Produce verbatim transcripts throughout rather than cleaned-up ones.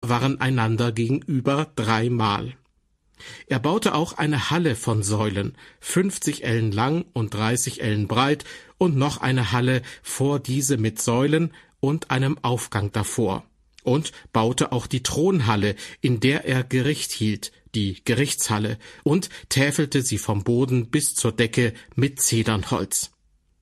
waren einander gegenüber dreimal. Er baute auch eine Halle von Säulen, fünfzig Ellen lang und dreißig Ellen breit, und noch eine Halle vor diese mit Säulen und einem Aufgang davor. Und baute auch die Thronhalle, in der er Gericht hielt, die Gerichtshalle, und täfelte sie vom Boden bis zur Decke mit Zedernholz.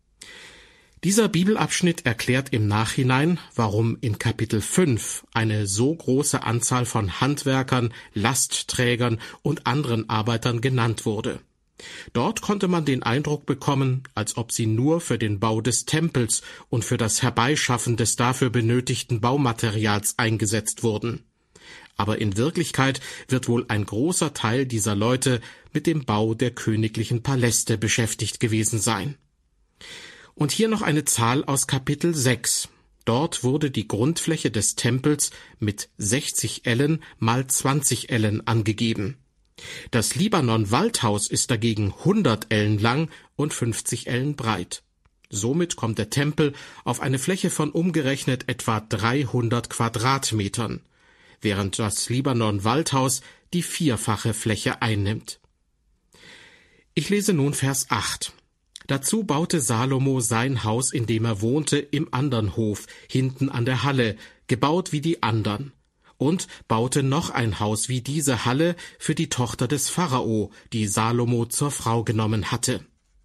Dieser Bibelabschnitt erklärt im Nachhinein, warum in Kapitel fünf eine so große Anzahl von Handwerkern, Lastträgern und anderen Arbeitern genannt wurde. Dort konnte man den Eindruck bekommen, als ob sie nur für den Bau des Tempels und für das Herbeischaffen des dafür benötigten Baumaterials eingesetzt wurden. Aber in Wirklichkeit wird wohl ein großer Teil dieser Leute mit dem Bau der königlichen Paläste beschäftigt gewesen sein. Und hier noch eine Zahl aus Kapitel sechs. Dort wurde die Grundfläche des Tempels mit sechzig Ellen mal zwanzig Ellen angegeben. Das Libanon-Waldhaus ist dagegen hundert Ellen lang und fünfzig Ellen breit. Somit kommt der Tempel auf eine Fläche von umgerechnet etwa dreihundert Quadratmetern, während das Libanon-Waldhaus die vierfache Fläche einnimmt. Ich lese nun Vers acht. Dazu baute Salomo sein Haus, in dem er wohnte, im andern Hof, hinten an der Halle, gebaut wie die andern, und baute noch ein Haus wie diese Halle für die Tochter des Pharao, die Salomo zur Frau genommen hatte.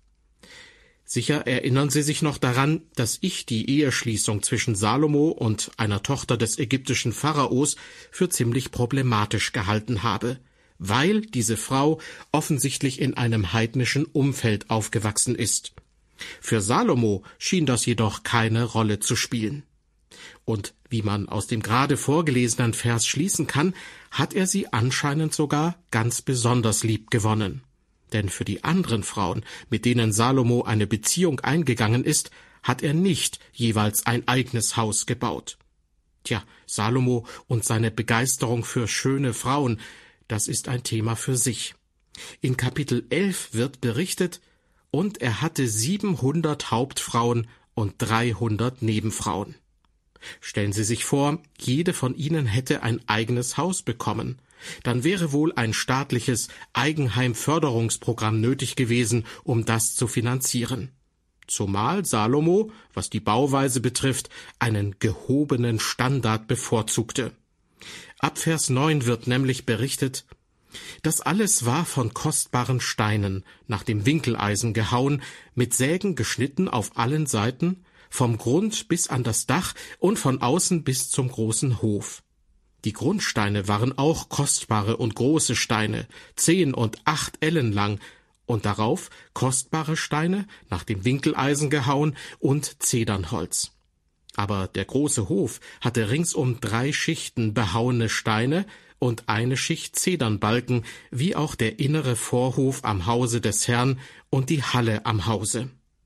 Sicher erinnern Sie sich noch daran, dass ich die Eheschließung zwischen Salomo und einer Tochter des ägyptischen Pharaos für ziemlich problematisch gehalten habe, weil diese Frau offensichtlich in einem heidnischen Umfeld aufgewachsen ist. Für Salomo schien das jedoch keine Rolle zu spielen. Und wie man aus dem gerade vorgelesenen Vers schließen kann, hat er sie anscheinend sogar ganz besonders lieb gewonnen. Denn für die anderen Frauen, mit denen Salomo eine Beziehung eingegangen ist, hat er nicht jeweils ein eigenes Haus gebaut. Tja, Salomo und seine Begeisterung für schöne Frauen, das ist ein Thema für sich. In Kapitel elf wird berichtet, und er hatte siebenhundert Hauptfrauen und dreihundert Nebenfrauen. Stellen Sie sich vor, jede von ihnen hätte ein eigenes Haus bekommen. Dann wäre wohl ein staatliches Eigenheimförderungsprogramm nötig gewesen, um das zu finanzieren. Zumal Salomo, was die Bauweise betrifft, einen gehobenen Standard bevorzugte. Ab Vers neun wird nämlich berichtet, das alles war von kostbaren Steinen, nach dem Winkeleisen gehauen, mit Sägen geschnitten auf allen Seiten, vom Grund bis an das Dach und von außen bis zum großen Hof. Die Grundsteine waren auch kostbare und große Steine, zehn und acht Ellen lang, und darauf kostbare Steine, nach dem Winkeleisen gehauen, und Zedernholz. Aber der große Hof hatte ringsum drei Schichten behauene Steine und eine Schicht Zedernbalken, wie auch der innere Vorhof am Hause des Herrn und die Halle am Hause.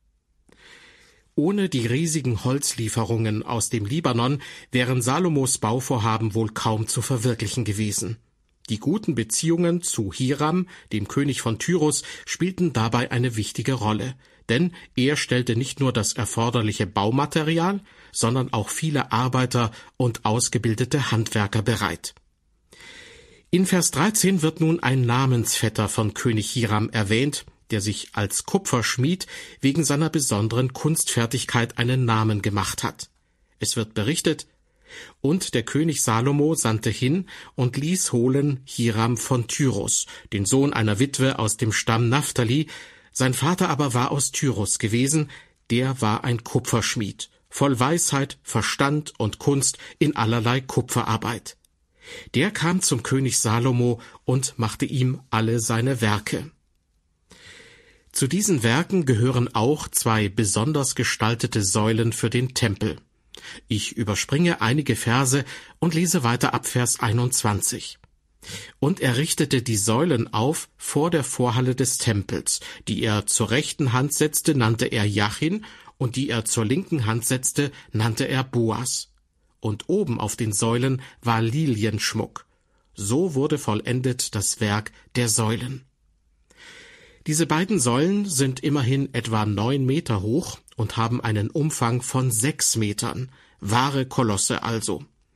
Ohne die riesigen Holzlieferungen aus dem Libanon wären Salomos Bauvorhaben wohl kaum zu verwirklichen gewesen. Die guten Beziehungen zu Hiram, dem König von Tyrus, spielten dabei eine wichtige Rolle, denn er stellte nicht nur das erforderliche Baumaterial, sondern auch viele Arbeiter und ausgebildete Handwerker bereit. In Vers dreizehn wird nun ein Namensvetter von König Hiram erwähnt, der sich als Kupferschmied wegen seiner besonderen Kunstfertigkeit einen Namen gemacht hat. Es wird berichtet, und der König Salomo sandte hin und ließ holen Hiram von Tyrus, den Sohn einer Witwe aus dem Stamm Naphtali, sein Vater aber war aus Tyrus gewesen, der war ein Kupferschmied, voll Weisheit, Verstand und Kunst in allerlei Kupferarbeit. Der kam zum König Salomo und machte ihm alle seine Werke. Zu diesen Werken gehören auch zwei besonders gestaltete Säulen für den Tempel. Ich überspringe einige Verse und lese weiter ab Vers einundzwanzig. Und er richtete die Säulen auf vor der Vorhalle des Tempels, die er zur rechten Hand setzte, nannte er Jachin, und die er zur linken Hand setzte, nannte er Boas. Und oben auf den Säulen war Lilienschmuck. So wurde vollendet das Werk der Säulen. Diese beiden Säulen sind immerhin etwa neun Meter hoch und haben einen Umfang von sechs Metern, wahre Kolosse also.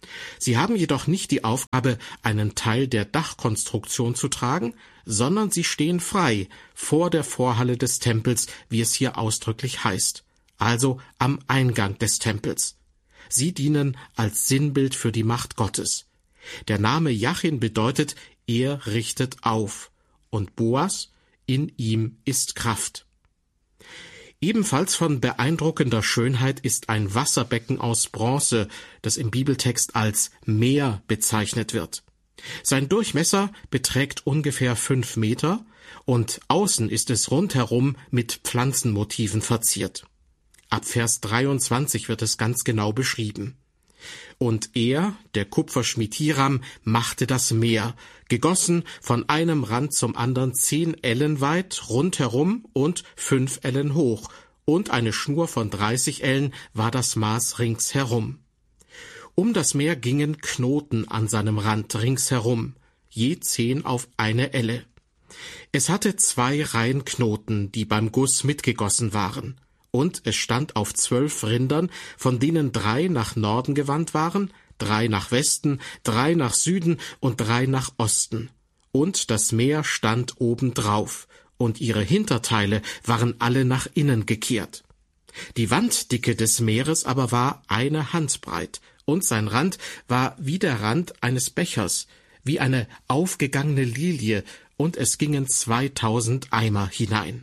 Sie haben jedoch nicht die Aufgabe, einen Teil der Dachkonstruktion zu tragen, sondern sie stehen frei vor der Vorhalle des Tempels, wie es hier ausdrücklich heißt, also am Eingang des Tempels. Sie dienen als Sinnbild für die Macht Gottes. Der Name Jachin bedeutet, er richtet auf, und Boas, in ihm ist Kraft. Ebenfalls von beeindruckender Schönheit ist ein Wasserbecken aus Bronze, das im Bibeltext als Meer bezeichnet wird. Sein Durchmesser beträgt ungefähr fünf Meter und außen ist es rundherum mit Pflanzenmotiven verziert. Ab Vers dreiundzwanzig wird es ganz genau beschrieben. Und er, der Kupferschmied Hiram, machte das Meer, gegossen von einem Rand zum anderen zehn Ellen weit rundherum und fünf Ellen hoch, und eine Schnur von dreißig Ellen war das Maß ringsherum. Um das Meer gingen Knoten an seinem Rand ringsherum, je zehn auf eine Elle. Es hatte zwei Reihen Knoten, die beim Guss mitgegossen waren. Und es stand auf zwölf Rindern, von denen drei nach Norden gewandt waren, drei nach Westen, drei nach Süden und drei nach Osten. Und das Meer stand obendrauf, und ihre Hinterteile waren alle nach innen gekehrt. Die Wanddicke des Meeres aber war eine Hand breit, und sein Rand war wie der Rand eines Bechers, wie eine aufgegangene Lilie, und es gingen zweitausend Eimer hinein.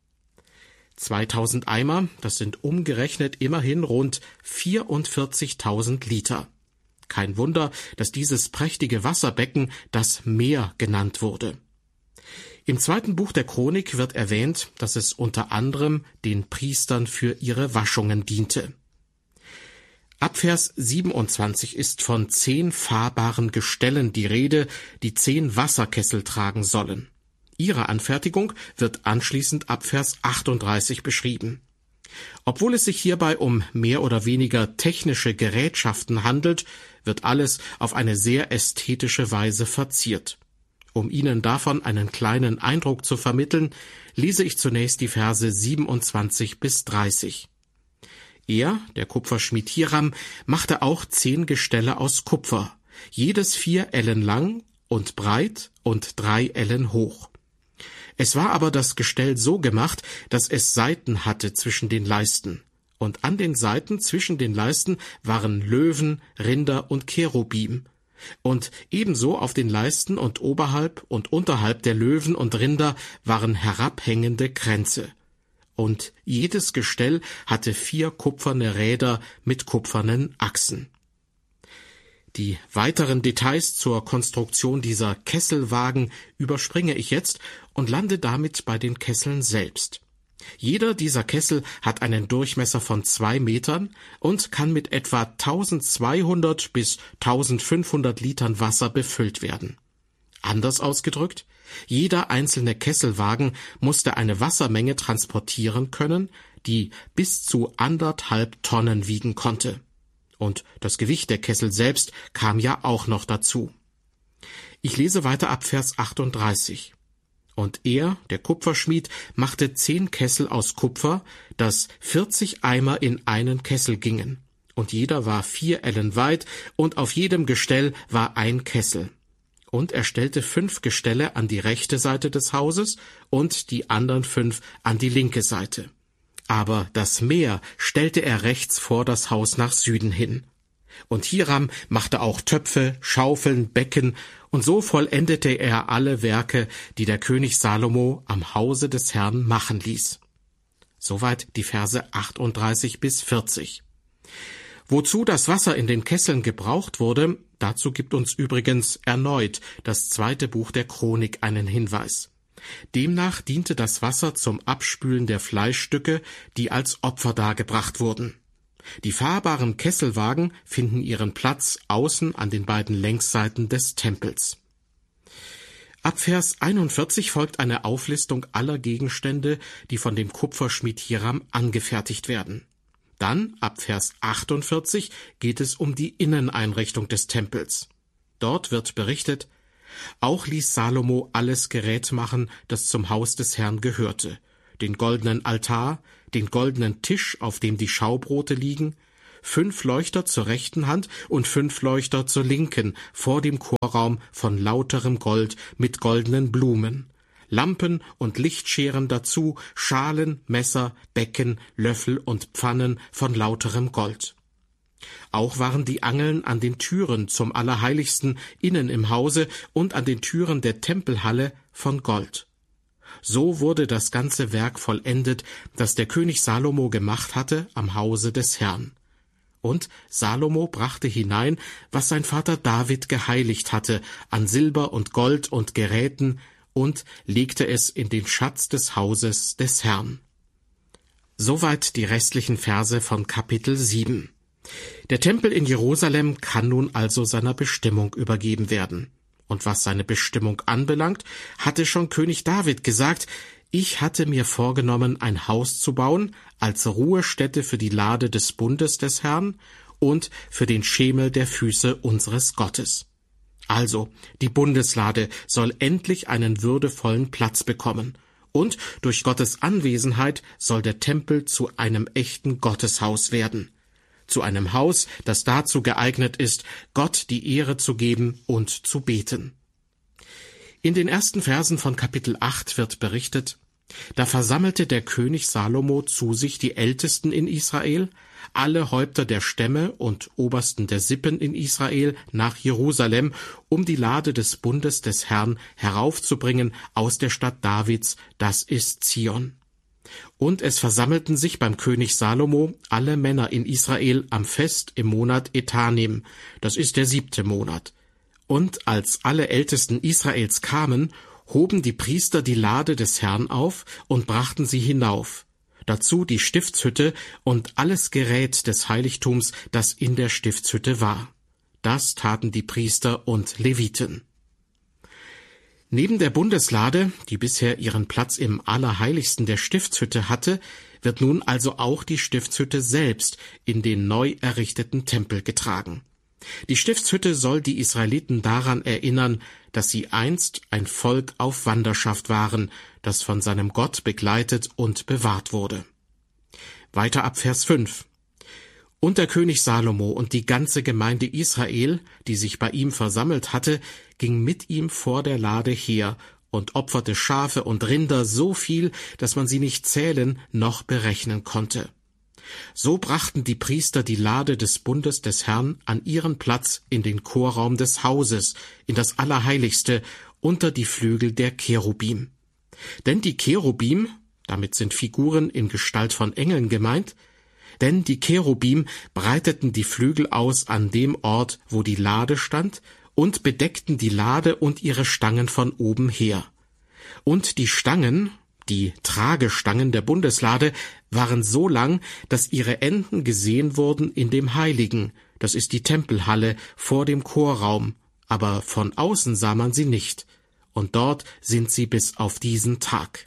zweitausend Eimer, das sind umgerechnet immerhin rund vierundvierzigtausend Liter. Kein Wunder, dass dieses prächtige Wasserbecken das Meer genannt wurde. Im zweiten Buch der Chronik wird erwähnt, dass es unter anderem den Priestern für ihre Waschungen diente. Ab Vers siebenundzwanzig ist von zehn fahrbaren Gestellen die Rede, die zehn Wasserkessel tragen sollen. Ihre Anfertigung wird anschließend ab Vers achtunddreißig beschrieben. Obwohl es sich hierbei um mehr oder weniger technische Gerätschaften handelt, wird alles auf eine sehr ästhetische Weise verziert. Um Ihnen davon einen kleinen Eindruck zu vermitteln, lese ich zunächst die Verse siebenundzwanzig bis dreißig. Er, der Kupferschmied Hiram, machte auch zehn Gestelle aus Kupfer, jedes vier Ellen lang und breit und drei Ellen hoch. Es war aber das Gestell so gemacht, dass es Seiten hatte zwischen den Leisten. Und an den Seiten zwischen den Leisten waren Löwen, Rinder und Cherubim. Und ebenso auf den Leisten und oberhalb und unterhalb der Löwen und Rinder waren herabhängende Kränze. Und jedes Gestell hatte vier kupferne Räder mit kupfernen Achsen. Die weiteren Details zur Konstruktion dieser Kesselwagen überspringe ich jetzt und lande damit bei den Kesseln selbst. Jeder dieser Kessel hat einen Durchmesser von zwei Metern und kann mit etwa tausendzweihundert bis eintausendfünfhundert Litern Wasser befüllt werden. Anders ausgedrückt, jeder einzelne Kesselwagen musste eine Wassermenge transportieren können, die bis zu anderthalb Tonnen wiegen konnte. Und das Gewicht der Kessel selbst kam ja auch noch dazu. Ich lese weiter ab Vers achtunddreißig. Und er, der Kupferschmied, machte zehn Kessel aus Kupfer, dass vierzig Eimer in einen Kessel gingen. Und jeder war vier Ellen weit, und auf jedem Gestell war ein Kessel. Und er stellte fünf Gestelle an die rechte Seite des Hauses und die anderen fünf an die linke Seite. Aber das Meer stellte er rechts vor das Haus nach Süden hin. Und Hiram machte auch Töpfe, Schaufeln, Becken, und so vollendete er alle Werke, die der König Salomo am Hause des Herrn machen ließ. Soweit die Verse achtunddreißig bis vierzig. Wozu das Wasser in den Kesseln gebraucht wurde, dazu gibt uns übrigens erneut das zweite Buch der Chronik einen Hinweis. Demnach diente das Wasser zum Abspülen der Fleischstücke, die als Opfer dargebracht wurden. Die fahrbaren Kesselwagen finden ihren Platz außen an den beiden Längsseiten des Tempels. Ab Vers einundvierzig folgt eine Auflistung aller Gegenstände, die von dem Kupferschmied Hiram angefertigt werden. Dann, ab Vers achtundvierzig, geht es um die Inneneinrichtung des Tempels. Dort wird berichtet: Auch ließ Salomo alles Gerät machen, das zum Haus des Herrn gehörte, den goldenen Altar, den goldenen Tisch, auf dem die Schaubrote liegen, fünf Leuchter zur rechten Hand und fünf Leuchter zur linken vor dem Chorraum von lauterem Gold mit goldenen Blumen. Lampen und Lichtscheren dazu, Schalen, Messer, Becken, Löffel und Pfannen von lauterem Gold. Auch waren die Angeln an den Türen zum Allerheiligsten innen im Hause und an den Türen der Tempelhalle von Gold. So wurde das ganze Werk vollendet, das der König Salomo gemacht hatte am Hause des Herrn. Und Salomo brachte hinein, was sein Vater David geheiligt hatte, an Silber und Gold und Geräten, und legte es in den Schatz des Hauses des Herrn. Soweit die restlichen Verse von Kapitel sieben. Der Tempel in Jerusalem kann nun also seiner Bestimmung übergeben werden. Und was seine Bestimmung anbelangt, hatte schon König David gesagt: Ich hatte mir vorgenommen, ein Haus zu bauen, als Ruhestätte für die Lade des Bundes des Herrn und für den Schemel der Füße unseres Gottes. Also, die Bundeslade soll endlich einen würdevollen Platz bekommen, und durch Gottes Anwesenheit soll der Tempel zu einem echten Gotteshaus werden, zu einem Haus, das dazu geeignet ist, Gott die Ehre zu geben und zu beten. In den ersten Versen von Kapitel acht wird berichtet: Da versammelte der König Salomo zu sich die Ältesten in Israel, alle Häupter der Stämme und Obersten der Sippen in Israel nach Jerusalem, um die Lade des Bundes des Herrn heraufzubringen aus der Stadt Davids, das ist Zion. Und es versammelten sich beim König Salomo alle Männer in Israel am Fest im Monat Etanim, das ist der siebte Monat. Und als alle Ältesten Israels kamen, hoben die Priester die Lade des Herrn auf und brachten sie hinauf, dazu die Stiftshütte und alles Gerät des Heiligtums, das in der Stiftshütte war. Das taten die Priester und Leviten. Neben der Bundeslade, die bisher ihren Platz im Allerheiligsten der Stiftshütte hatte, wird nun also auch die Stiftshütte selbst in den neu errichteten Tempel getragen. Die Stiftshütte soll die Israeliten daran erinnern, dass sie einst ein Volk auf Wanderschaft waren, das von seinem Gott begleitet und bewahrt wurde. Weiter ab Vers fünf. Und der König Salomo und die ganze Gemeinde Israel, die sich bei ihm versammelt hatte, ging mit ihm vor der Lade her und opferte Schafe und Rinder so viel, dass man sie nicht zählen noch berechnen konnte. So brachten die Priester die Lade des Bundes des Herrn an ihren Platz in den Chorraum des Hauses, in das Allerheiligste, unter die Flügel der Cherubim. Denn die Cherubim, damit sind Figuren in Gestalt von Engeln gemeint, denn die Cherubim breiteten die Flügel aus an dem Ort, wo die Lade stand, und bedeckten die Lade und ihre Stangen von oben her. Und die Stangen, die Tragestangen der Bundeslade, waren so lang, dass ihre Enden gesehen wurden in dem Heiligen, das ist die Tempelhalle, vor dem Chorraum, aber von außen sah man sie nicht, und dort sind sie bis auf diesen Tag.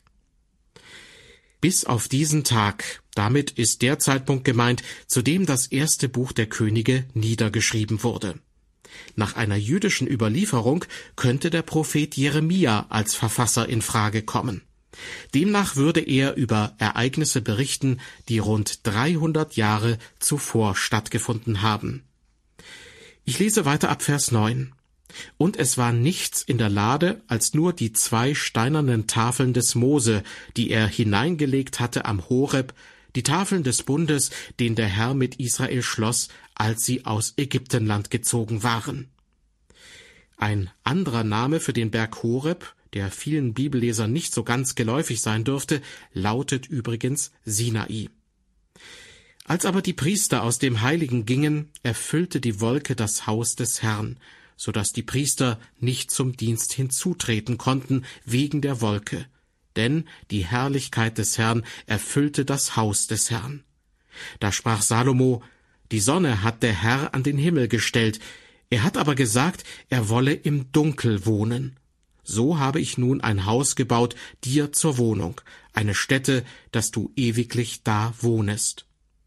Bis auf diesen Tag, damit ist der Zeitpunkt gemeint, zu dem das erste Buch der Könige niedergeschrieben wurde. Nach einer jüdischen Überlieferung könnte der Prophet Jeremia als Verfasser in Frage kommen. Demnach würde er über Ereignisse berichten, die rund dreihundert Jahre zuvor stattgefunden haben. Ich lese weiter ab Vers neun. Und es war nichts in der Lade als nur die zwei steinernen Tafeln des Mose, die er hineingelegt hatte am Horeb, die Tafeln des Bundes, den der Herr mit Israel schloss, als sie aus Ägyptenland gezogen waren. Ein anderer Name für den Berg Horeb, der vielen Bibellesern nicht so ganz geläufig sein dürfte, lautet übrigens Sinai. Als aber die Priester aus dem Heiligen gingen, erfüllte die Wolke das Haus des Herrn, so dass die Priester nicht zum Dienst hinzutreten konnten wegen der Wolke, denn die Herrlichkeit des Herrn erfüllte das Haus des Herrn. Da sprach Salomo: Die Sonne hat der Herr an den Himmel gestellt, er hat aber gesagt, er wolle im Dunkel wohnen. So habe ich nun ein Haus gebaut, dir zur Wohnung, eine Stätte, dass du ewiglich da wohnest.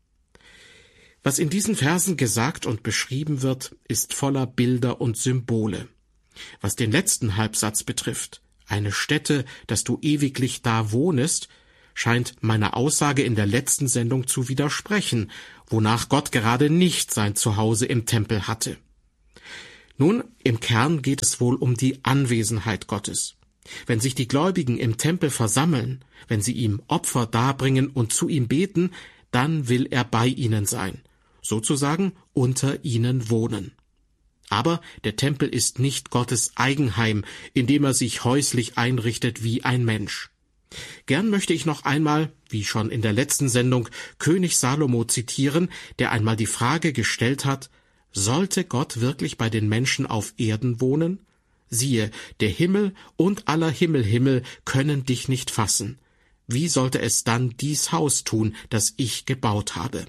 Was in diesen Versen gesagt und beschrieben wird, ist voller Bilder und Symbole. Was den letzten Halbsatz betrifft, eine Stätte, dass du ewiglich da wohnest, scheint meiner Aussage in der letzten Sendung zu widersprechen, wonach Gott gerade nicht sein Zuhause im Tempel hatte. Nun, im Kern geht es wohl um die Anwesenheit Gottes. Wenn sich die Gläubigen im Tempel versammeln, wenn sie ihm Opfer darbringen und zu ihm beten, dann will er bei ihnen sein, sozusagen unter ihnen wohnen. Aber der Tempel ist nicht Gottes Eigenheim, in dem er sich häuslich einrichtet wie ein Mensch. Gern möchte ich noch einmal, wie schon in der letzten Sendung, König Salomo zitieren, der einmal die Frage gestellt hat: Sollte Gott wirklich bei den Menschen auf Erden wohnen? Siehe, der Himmel und aller Himmelhimmel können dich nicht fassen. Wie sollte es dann dies Haus tun, das ich gebaut habe?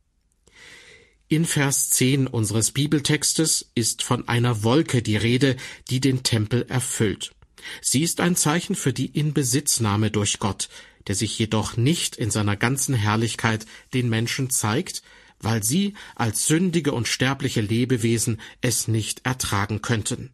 In Vers zehn unseres Bibeltextes ist von einer Wolke die Rede, die den Tempel erfüllt. Sie ist ein Zeichen für die Inbesitznahme durch Gott, der sich jedoch nicht in seiner ganzen Herrlichkeit den Menschen zeigt, weil sie als sündige und sterbliche Lebewesen es nicht ertragen könnten.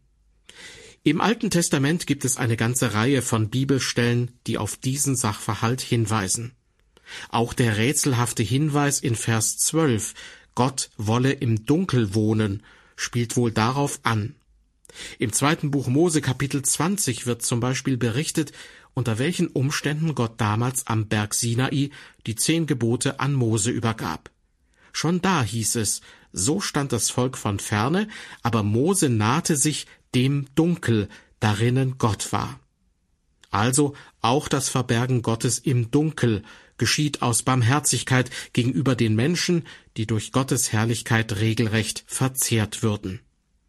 Im Alten Testament gibt es eine ganze Reihe von Bibelstellen, die auf diesen Sachverhalt hinweisen. Auch der rätselhafte Hinweis in Vers zwölf, Gott wolle im Dunkel wohnen, spielt wohl darauf an. Im zweiten Buch Mose Kapitel zwanzig wird zum Beispiel berichtet, unter welchen Umständen Gott damals am Berg Sinai die zehn Gebote an Mose übergab. Schon da hieß es, so stand das Volk von ferne, aber Mose nahte sich dem Dunkel, darinnen Gott war. Also auch das Verbergen Gottes im Dunkel geschieht aus Barmherzigkeit gegenüber den Menschen, die durch Gottes Herrlichkeit regelrecht verzehrt würden.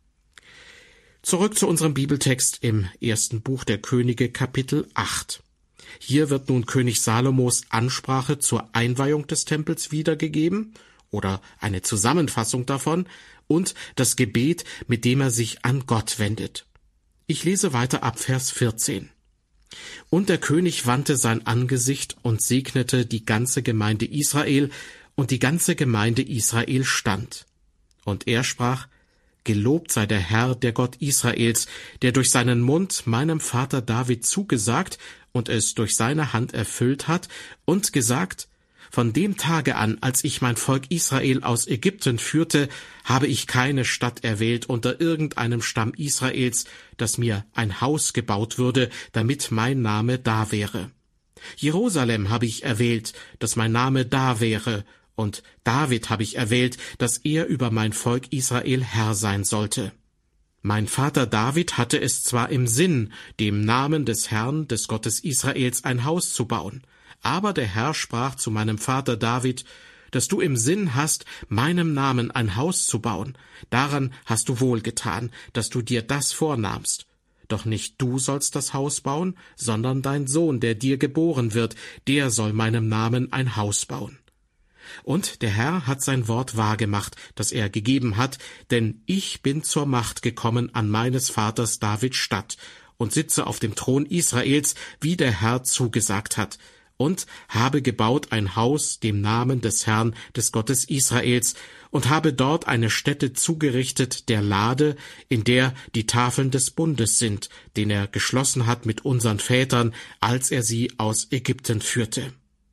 Zurück zu unserem Bibeltext im ersten Buch der Könige, Kapitel acht. Hier wird nun König Salomos Ansprache zur Einweihung des Tempels wiedergegeben, oder eine Zusammenfassung davon, und das Gebet, mit dem er sich an Gott wendet. Ich lese weiter ab Vers vierzehn. Und der König wandte sein Angesicht und segnete die ganze Gemeinde Israel, und die ganze Gemeinde Israel stand. Und er sprach: Gelobt sei der Herr, der Gott Israels, der durch seinen Mund meinem Vater David zugesagt und es durch seine Hand erfüllt hat und gesagt: Von dem Tage an, als ich mein Volk Israel aus Ägypten führte, habe ich keine Stadt erwählt unter irgendeinem Stamm Israels, dass mir ein Haus gebaut würde, damit mein Name da wäre. Jerusalem habe ich erwählt, dass mein Name da wäre, und David habe ich erwählt, dass er über mein Volk Israel Herr sein sollte. Mein Vater David hatte es zwar im Sinn, dem Namen des Herrn, des Gottes Israels, ein Haus zu bauen, aber der Herr sprach zu meinem Vater David: Dass du im Sinn hast, meinem Namen ein Haus zu bauen, daran hast du wohlgetan, dass du dir das vornahmst. Doch nicht du sollst das Haus bauen, sondern dein Sohn, der dir geboren wird, der soll meinem Namen ein Haus bauen. Und der Herr hat sein Wort wahrgemacht, das er gegeben hat, denn ich bin zur Macht gekommen an meines Vaters David Statt und sitze auf dem Thron Israels, wie der Herr zugesagt hat, und habe gebaut ein Haus dem Namen des Herrn, des Gottes Israels, und habe dort eine Stätte zugerichtet der Lade, in der die Tafeln des Bundes sind, den er geschlossen hat mit unseren Vätern, als er sie aus Ägypten führte.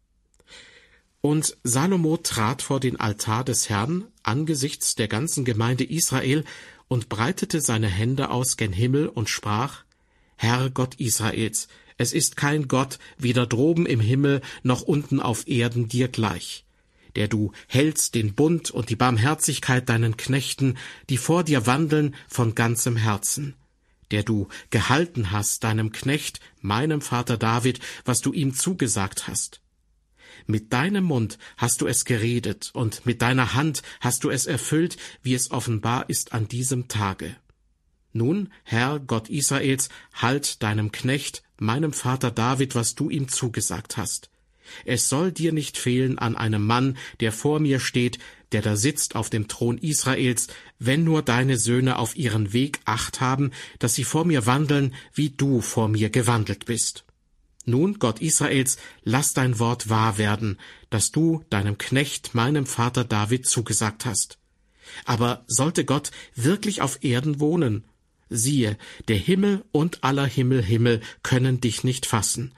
Und Salomo trat vor den Altar des Herrn angesichts der ganzen Gemeinde Israel und breitete seine Hände aus gen Himmel und sprach: Herr Gott Israels, es ist kein Gott, weder droben im Himmel noch unten auf Erden dir gleich, der du hältst den Bund und die Barmherzigkeit deinen Knechten, die vor dir wandeln von ganzem Herzen, der du gehalten hast deinem Knecht, meinem Vater David, was du ihm zugesagt hast. Mit deinem Mund hast du es geredet, und mit deiner Hand hast du es erfüllt, wie es offenbar ist an diesem Tage. Nun, Herr Gott Israels, halt deinem Knecht, meinem Vater David, was du ihm zugesagt hast. Es soll dir nicht fehlen an einem Mann, der vor mir steht, der da sitzt auf dem Thron Israels, wenn nur deine Söhne auf ihren Weg Acht haben, dass sie vor mir wandeln, wie du vor mir gewandelt bist. Nun, Gott Israels, lass dein Wort wahr werden, das du deinem Knecht, meinem Vater David, zugesagt hast. Aber sollte Gott wirklich auf Erden wohnen? Siehe, der Himmel und aller Himmel Himmel können dich nicht fassen.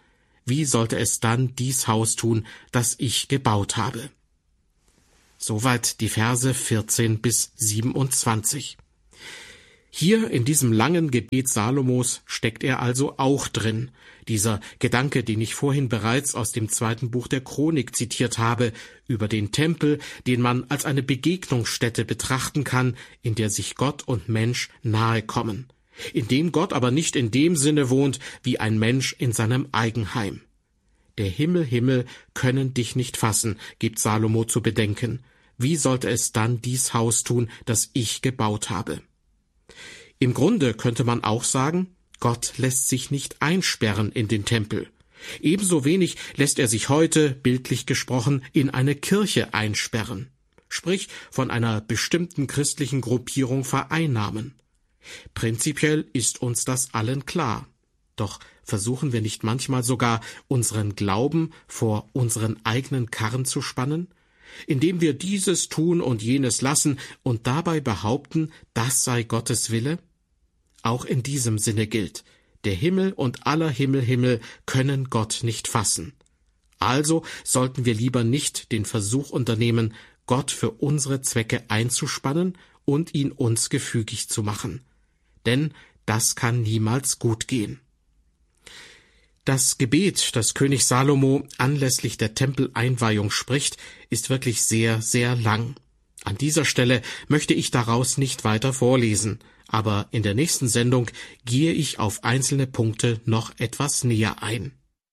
wie sollte es dann dies Haus tun, das ich gebaut habe? Soweit die Verse vierzehn bis siebenundzwanzig. Hier in diesem langen Gebet Salomos steckt er also auch drin. Dieser Gedanke, den ich vorhin bereits aus dem zweiten Buch der Chronik zitiert habe, über den Tempel, den man als eine Begegnungsstätte betrachten kann, in der sich Gott und Mensch nahe kommen, in dem Gott aber nicht in dem Sinne wohnt, wie ein Mensch in seinem Eigenheim. Der Himmel, Himmel können dich nicht fassen, gibt Salomo zu bedenken. Wie sollte es dann dies Haus tun, das ich gebaut habe? Im Grunde könnte man auch sagen, Gott lässt sich nicht einsperren in den Tempel. Ebenso wenig lässt er sich heute, bildlich gesprochen, in eine Kirche einsperren, sprich von einer bestimmten christlichen Gruppierung vereinnahmen. Prinzipiell ist uns das allen klar. Doch versuchen wir nicht manchmal sogar, unseren Glauben vor unseren eigenen Karren zu spannen, indem wir dieses tun und jenes lassen und dabei behaupten, das sei Gottes Wille? Auch in diesem Sinne gilt, der Himmel und aller Himmel, Himmel können Gott nicht fassen. Also sollten wir lieber nicht den Versuch unternehmen, Gott für unsere Zwecke einzuspannen und ihn uns gefügig zu machen. Denn das kann niemals gut gehen. Das Gebet, das König Salomo anlässlich der Tempeleinweihung spricht, ist wirklich sehr, sehr lang. An dieser Stelle möchte ich daraus nicht weiter vorlesen, aber in der nächsten Sendung gehe ich auf einzelne Punkte noch etwas näher ein.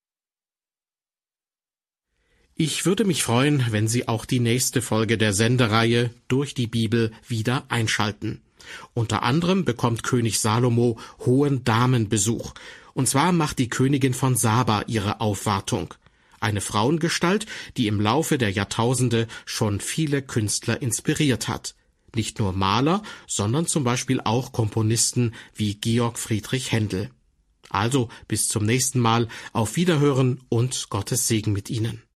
Ich würde mich freuen, wenn Sie auch die nächste Folge der Sendereihe Durch die Bibel wieder einschalten. Unter anderem bekommt König Salomo hohen Damenbesuch, und zwar macht die Königin von Saba ihre Aufwartung. Eine Frauengestalt, die im Laufe der Jahrtausende schon viele Künstler inspiriert hat. Nicht nur Maler, sondern zum Beispiel auch Komponisten wie Georg Friedrich Händel. Also bis zum nächsten Mal, auf Wiederhören und Gottes Segen mit Ihnen.